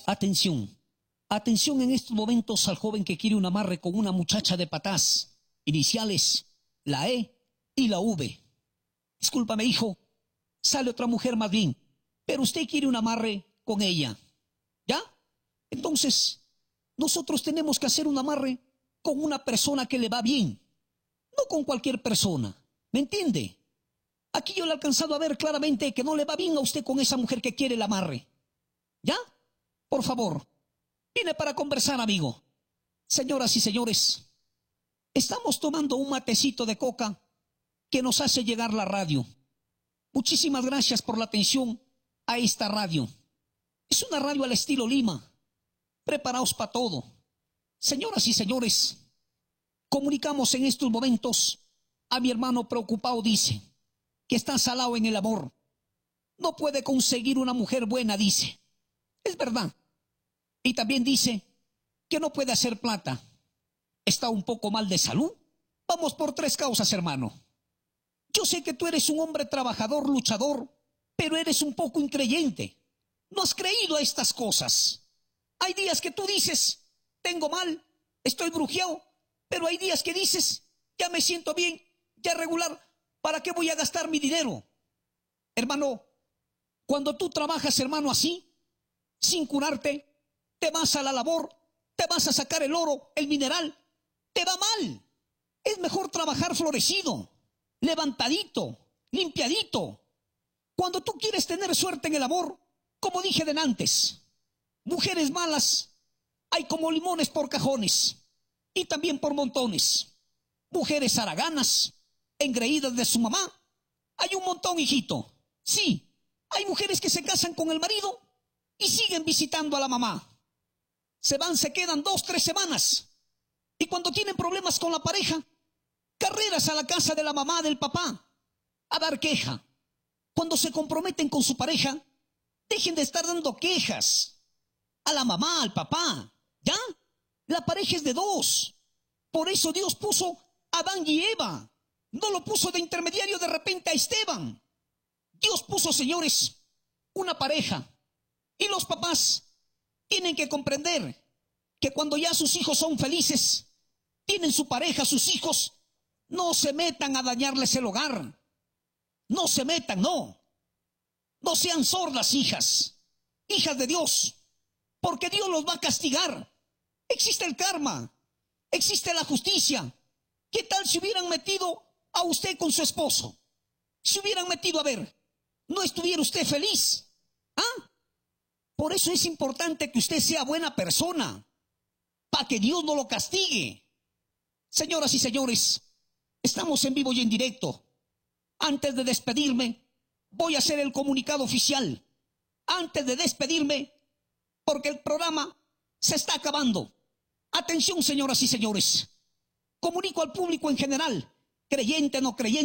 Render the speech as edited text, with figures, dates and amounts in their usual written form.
Atención, atención en estos momentos al joven que quiere un amarre con una muchacha de Patás, iniciales, la E y la V. Discúlpame, hijo, sale otra mujer más bien, pero usted quiere un amarre con ella, ¿ya? Entonces, nosotros tenemos que hacer un amarre con una persona que le va bien, no con cualquier persona, ¿me entiende? Aquí yo le he alcanzado a ver claramente que no le va bien a usted con esa mujer que quiere el amarre, ¿ya? Por favor, vine para conversar, amigo. Señoras y señores, estamos tomando un matecito de coca que nos hace llegar la radio. Muchísimas gracias por la atención a esta radio. Es una radio al estilo Lima. Preparaos para todo. Señoras y señores, comunicamos en estos momentos a mi hermano preocupado, dice, que está salado en el amor. No puede conseguir una mujer buena, dice. Es verdad. Y también dice que no puede hacer plata. Está un poco mal de salud. Vamos por 3 causas, hermano. Yo sé que tú eres un hombre trabajador, luchador, pero eres un poco increyente. No has creído a estas cosas. Hay días que tú dices, tengo mal, estoy brujeado, pero hay días que dices, ya me siento bien, ya regular, ¿para qué voy a gastar mi dinero? Hermano, cuando tú trabajas, hermano, así, sin curarte, te vas a la labor, te vas a sacar el oro, el mineral, te va mal. Es mejor trabajar florecido, levantadito, limpiadito. Cuando tú quieres tener suerte en el amor, como dije de antes, mujeres malas hay como limones por cajones y también por montones. Mujeres haraganas, engreídas de su mamá, hay un montón, hijito. Sí, hay mujeres que se casan con el marido y siguen visitando a la mamá. Se van, se quedan 2, 3 semanas. Y cuando tienen problemas con la pareja, carreras a la casa de la mamá, del papá, a dar queja. Cuando se comprometen con su pareja, dejen de estar dando quejas a la mamá, al papá, ¿ya? La pareja es de 2. Por eso Dios puso a Adán y Eva. No lo puso de intermediario de repente a Esteban. Dios puso, señores, una pareja. Y los papás tienen que comprender que cuando ya sus hijos son felices, tienen su pareja, sus hijos, no se metan a dañarles el hogar. No se metan, no. No sean sordas, hijas de Dios, porque Dios los va a castigar. Existe el karma, existe la justicia. ¿Qué tal si hubieran metido a usted con su esposo? Si hubieran metido, a ver, ¿no estuviera usted feliz? ¿Ah? Por eso es importante que usted sea buena persona, para que Dios no lo castigue. Señoras y señores, estamos en vivo y en directo. Antes de despedirme, voy a hacer el comunicado oficial. Antes de despedirme, porque el programa se está acabando. Atención, señoras y señores. Comunico al público en general, creyente, no creyente.